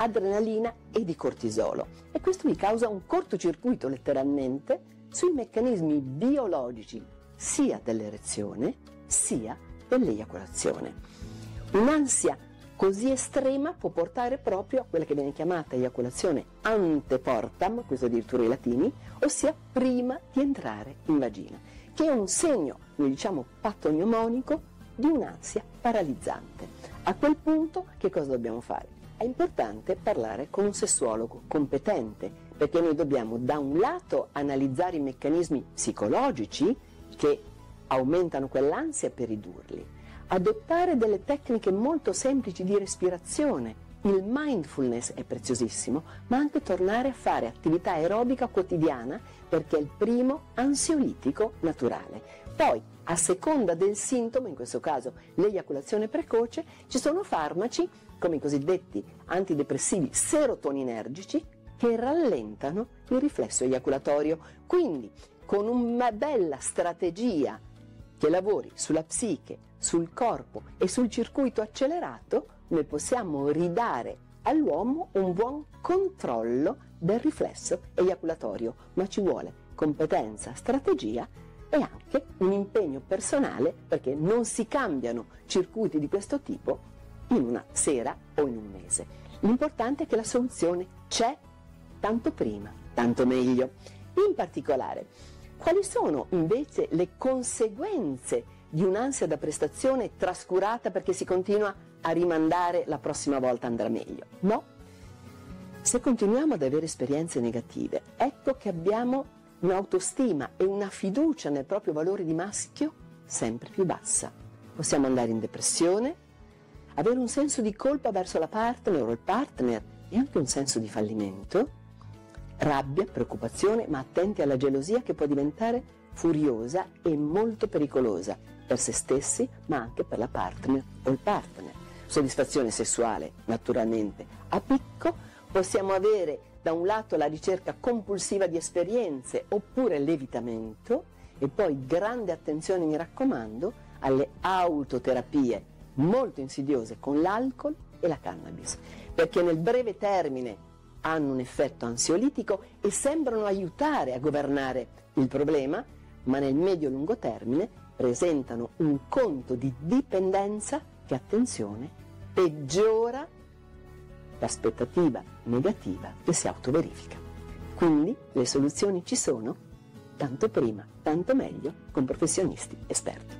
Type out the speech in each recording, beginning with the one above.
adrenalina e di cortisolo, e questo mi causa un cortocircuito letteralmente sui meccanismi biologici sia dell'erezione sia dell'eiaculazione. Un'ansia così estrema può portare proprio a quella che viene chiamata eiaculazione anteportam, questo addirittura i latini, ossia prima di entrare in vagina, che è un segno, noi diciamo patognomonico, di un'ansia paralizzante. A quel punto che cosa dobbiamo fare? È importante parlare con un sessuologo competente, perché noi dobbiamo da un lato analizzare i meccanismi psicologici che aumentano quell'ansia per ridurli, adottare delle tecniche molto semplici di respirazione. Il mindfulness è preziosissimo, ma anche tornare a fare attività aerobica quotidiana, perché è il primo ansiolitico naturale. Poi, a seconda del sintomo, in questo caso l'eiaculazione precoce, ci sono farmaci, come i cosiddetti antidepressivi serotoninergici, che rallentano il riflesso eiaculatorio. Quindi, con una bella strategia che lavori sulla psiche, sul corpo e sul circuito accelerato, noi possiamo ridare all'uomo un buon controllo del riflesso eiaculatorio, ma ci vuole competenza, strategia e anche un impegno personale, perché non si cambiano circuiti di questo tipo in una sera o in un mese. L'importante è che la soluzione c'è, tanto prima, tanto meglio. In particolare, quali sono invece le conseguenze di un'ansia da prestazione trascurata perché si continua a rimandare la prossima volta andrà meglio? No. Se continuiamo ad avere esperienze negative, ecco che abbiamo un'autostima e una fiducia nel proprio valore di maschio sempre più bassa. Possiamo andare in depressione, avere un senso di colpa verso la partner o il partner e anche un senso di fallimento, rabbia, preoccupazione, ma attenti alla gelosia che può diventare furiosa e molto pericolosa per se stessi, ma anche per la partner o il partner. Soddisfazione sessuale, naturalmente, a picco. Possiamo avere da un lato la ricerca compulsiva di esperienze oppure l'evitamento, e poi grande attenzione, mi raccomando, alle autoterapie molto insidiose con l'alcol e la cannabis, perché nel breve termine hanno un effetto ansiolitico e sembrano aiutare a governare il problema, ma nel medio-lungo termine presentano un conto di dipendenza che, attenzione, peggiora l'aspettativa negativa che si autoverifica. Quindi le soluzioni ci sono, tanto prima, tanto meglio, con professionisti esperti.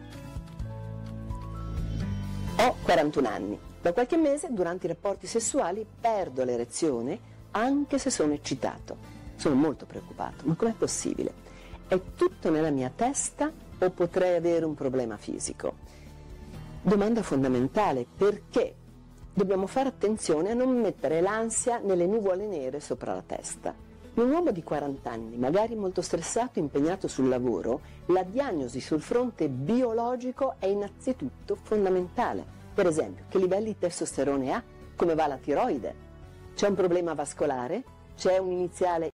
Ho 41 anni. Da qualche mese, durante i rapporti sessuali, perdo l'erezione anche se sono eccitato. Sono molto preoccupato. Ma com'è possibile? È tutto nella mia testa o potrei avere un problema fisico? Domanda fondamentale, perché dobbiamo fare attenzione a non mettere l'ansia nelle nuvole nere sopra la testa. In un uomo di 40 anni, magari molto stressato, impegnato sul lavoro, la diagnosi sul fronte biologico è innanzitutto fondamentale. Per esempio, che livelli di testosterone ha? Come va la tiroide? C'è un problema vascolare? C'è un'iniziale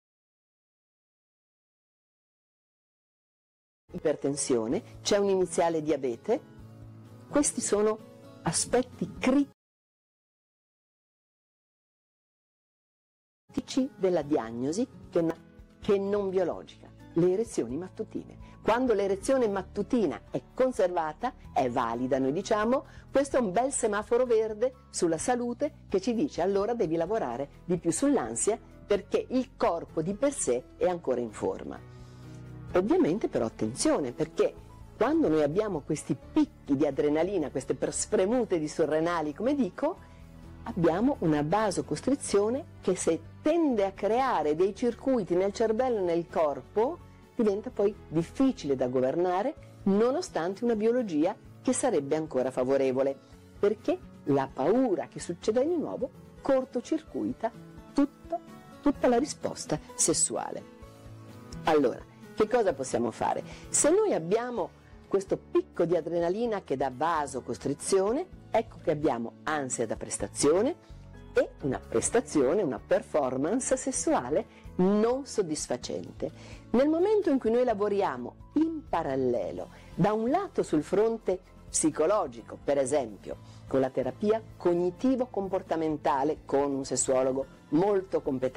ipertensione? C'è un'iniziale diabete? Questi sono aspetti critici della diagnosi che non biologica, le erezioni mattutine. Quando l'erezione mattutina è conservata, è valida, noi diciamo, questo è un bel semaforo verde sulla salute che ci dice allora devi lavorare di più sull'ansia perché il corpo di per sé è ancora in forma. Ovviamente però attenzione, perché quando noi abbiamo questi picchi di adrenalina, queste spremute di surrenali, come dico, abbiamo una vasocostrizione che, se tende a creare dei circuiti nel cervello e nel corpo, diventa poi difficile da governare, nonostante una biologia che sarebbe ancora favorevole, perché la paura che succeda di nuovo cortocircuita tutta la risposta sessuale. Allora, che cosa possiamo fare? Se noi abbiamo questo picco di adrenalina che dà vasocostrizione, ecco che abbiamo ansia da prestazione e una prestazione, una performance sessuale non soddisfacente. Nel momento in cui noi lavoriamo in parallelo, da un lato sul fronte psicologico, per esempio con la terapia cognitivo-comportamentale con un sessuologo molto competente